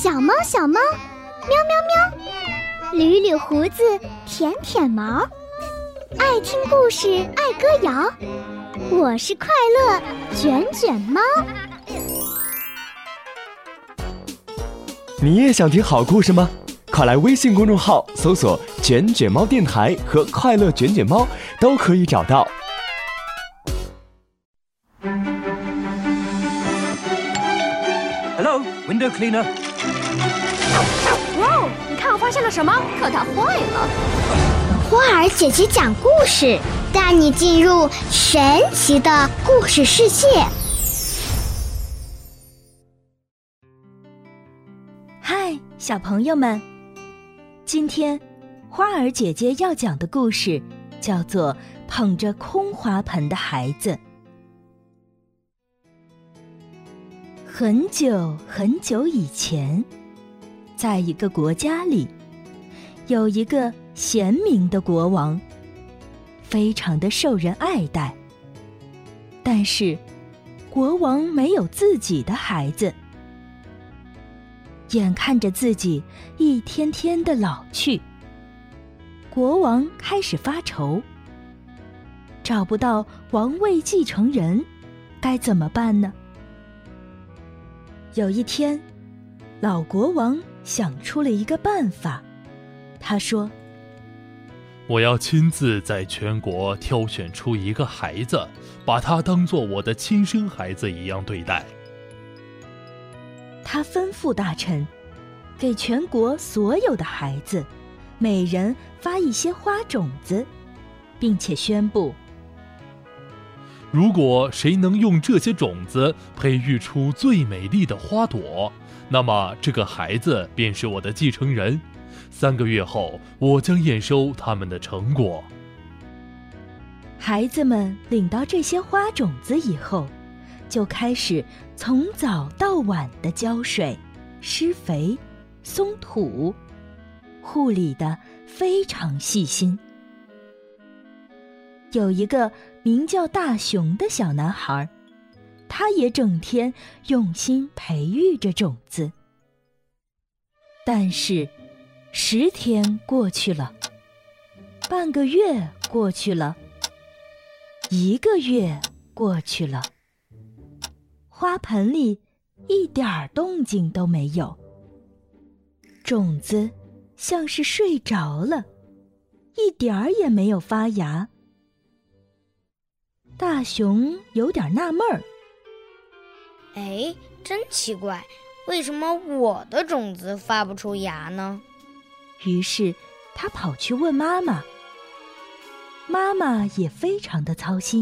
小猫小猫，喵喵喵，捋捋胡子，舔舔毛，爱听故事，爱歌谣。我是快乐卷卷猫。 你也想听好故事吗？快来微信公众号搜索卷卷猫电台和快乐卷卷猫，都可以找到。 Hello, window cleaner. 哇，你看我发现了什么？可它坏了。 花儿姐姐讲故事，带你进入神奇的故事世界。 嗨，小朋友们，今天花儿姐姐要讲的故事叫做《捧着空花盆的孩子》。很久很久以前，在一个国家里，有一个贤明的国王，非常的受人爱戴。但是，国王没有自己的孩子，眼看着自己一天天的老去，国王开始发愁，找不到王位继承人，该怎么办呢？有一天，老国王想出了一个办法。他说： 我要亲自在全国挑选出一个孩子，把他当作我的亲生孩子一样对待。 他吩咐大臣，给全国所有的孩子，每人发一些花种子，并且宣布， 如果谁能用这些种子培育出最美丽的花朵，那么这个孩子便是我的继承人。3个月后，我将验收他们的成果。 孩子们领到这些花种子以后，就开始从早到晚的浇水、施肥、松土，护理得非常细心。有一个名叫大熊的小男孩，他也整天用心培育着种子。但是10天过去了，半个月过去了，1个月过去了，花盆里一点动静都没有，种子像是睡着了，一点儿也没有发芽。大熊有点纳闷儿， 哎，真奇怪，为什么我的种子发不出芽呢？ 于是他跑去问妈妈，妈妈也非常的操心。